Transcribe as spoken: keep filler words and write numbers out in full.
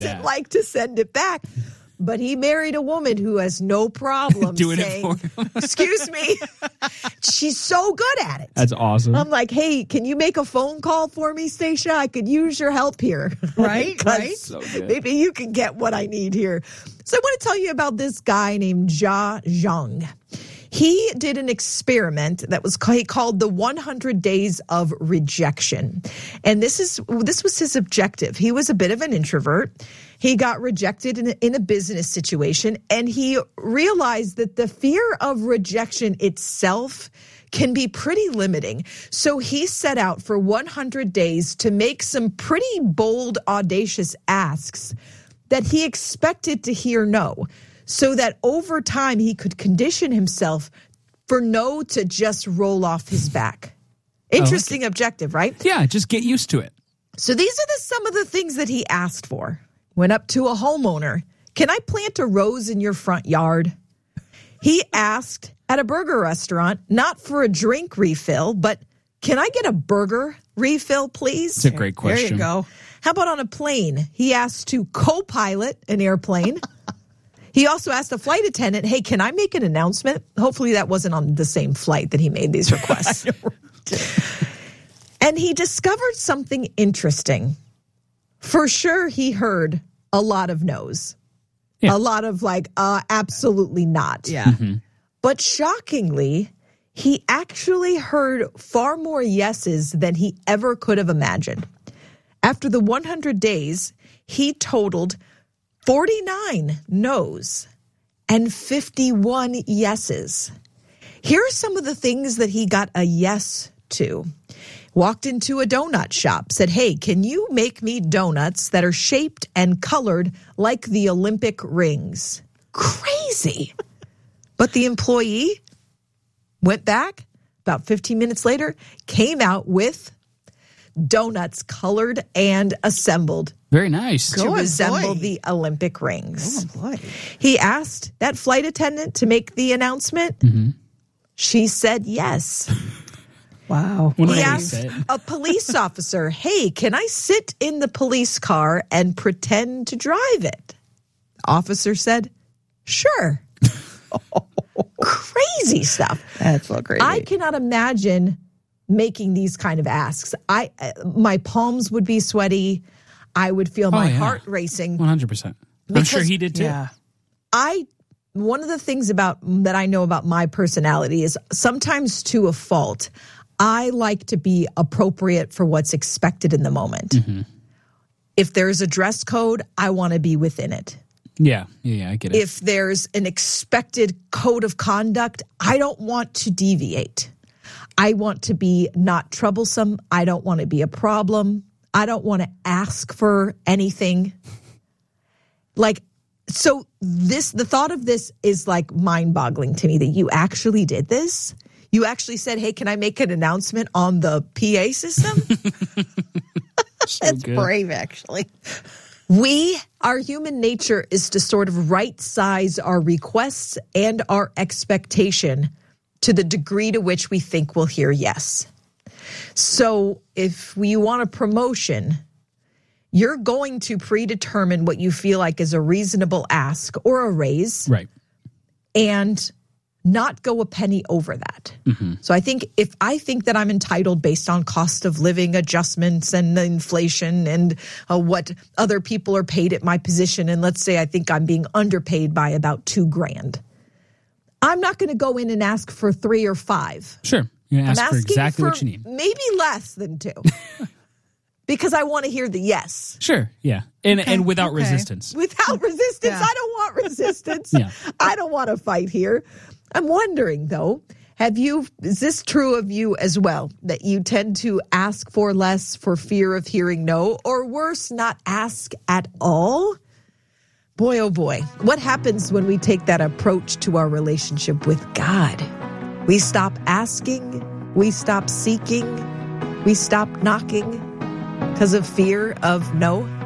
yeah. like to send it back. But he married a woman who has no problem doing saying, it for him. Excuse me. She's so good at it. That's awesome. I'm like, hey, can you make a phone call for me, Stacia? I could use your help here. Right, right. So good. Maybe you can get what I need here. So I want to tell you about this guy named Jia Zhang. He did an experiment that was called the one hundred days of rejection. And this is this was his objective. He was a bit of an introvert. He got rejected in a, in a business situation, and he realized that the fear of rejection itself can be pretty limiting. So he set out for one hundred days to make some pretty bold, audacious asks that he expected to hear no, so that over time he could condition himself for no to just roll off his back. Interesting like objective, right? Yeah, just get used to it. So these are the, some of the things that he asked for. Went up to a homeowner. Can I plant a rose in your front yard? He asked at a burger restaurant, not for a drink refill, but can I get a burger refill, please? It's a great question. There you go. How about on a plane? He asked to co-pilot an airplane. He also asked a flight attendant, hey, can I make an announcement? Hopefully that wasn't on the same flight that he made these requests. And he discovered something interesting. For sure, he heard a lot of no's. Yeah. A lot of like, uh, absolutely not. Yeah. Mm-hmm. But shockingly, he actually heard far more yeses than he ever could have imagined. After the one hundred days, he totaled forty-nine no's and fifty-one yeses. Here are some of the things that he got a yes to. Walked into a donut shop, said, hey, can you make me donuts that are shaped and colored like the Olympic rings? Crazy. But the employee went back about fifteen minutes later, came out with donuts colored and assembled. Very nice. To Good resemble boy. the Olympic rings. Oh, boy. He asked that flight attendant to make the announcement. Mm-hmm. She said yes. Wow. What He did asked say? a police officer, hey, can I sit in the police car and pretend to drive it? Officer said, sure. Crazy stuff. That's so crazy. I cannot imagine making these kind of asks. I, my palms would be sweaty. I would feel my oh, yeah. heart racing. one hundred percent. I'm sure he did too. Yeah. I one of the things about that I know about my personality is sometimes to a fault, I like to be appropriate for what's expected in the moment. Mm-hmm. If there's a dress code, I want to be within it. Yeah, yeah, yeah, I get it. If there's an expected code of conduct, I don't want to deviate. I want to be not troublesome. I don't want to be a problem. I don't want to ask for anything. Like, so this, the thought of this is like mind-boggling to me that you actually did this. You actually said, hey, can I make an announcement on the P A system? So That's good. brave, actually. We, our human nature is to sort of right-size our requests and our expectation to the degree to which we think we'll hear yes. So if you want a promotion, you're going to predetermine what you feel like is a reasonable ask or a raise. Right. And not go a penny over that. Mm-hmm. So I think if I think that I'm entitled based on cost of living adjustments and inflation and uh, what other people are paid at my position, and let's say I think I'm being underpaid by about two grand, I'm not going to go in and ask for three or five. Sure. You're going to ask I'm for exactly for what you need. Maybe less than two. Because I want to hear the yes. Sure, yeah. And Okay, and without okay. resistance. Without resistance, Yeah. I don't want resistance. Yeah. I don't want to fight here. I'm wondering, though, have you, is this true of you as well, that you tend to ask for less for fear of hearing no, or worse, not ask at all? Boy, oh boy, what happens when we take that approach to our relationship with God? We stop asking, we stop seeking, we stop knocking because of fear of no.